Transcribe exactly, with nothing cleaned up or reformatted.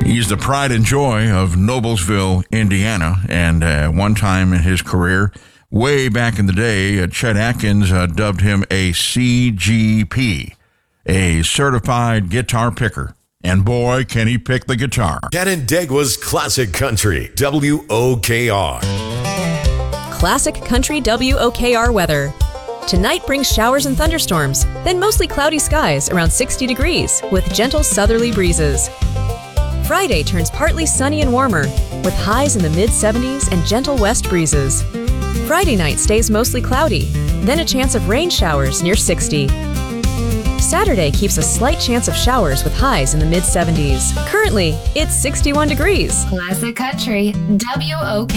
He's the pride and joy of Noblesville, Indiana, and uh, one time in his career, way back in the day, uh, Chet Atkins uh, dubbed him a C G P, a certified guitar picker. And boy, can he pick the guitar. Canandaigua's Classic Country, W O K R. Classic Country W O K R weather. Tonight brings showers and thunderstorms, then mostly cloudy skies around sixty degrees with gentle southerly breezes. Friday turns partly sunny and warmer with highs in the mid seventies and gentle west breezes. Friday night stays mostly cloudy, then a chance of rain showers near sixty. Saturday keeps a slight chance of showers with highs in the mid seventies. Currently, it's sixty-one degrees. Classic Country, W O K